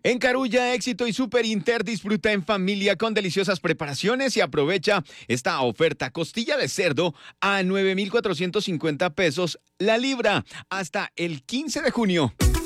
En Carulla, Éxito y Super Inter disfruta en familia con deliciosas preparaciones y aprovecha esta oferta. Costilla de cerdo a 9,450 pesos la libra hasta el 15 de junio.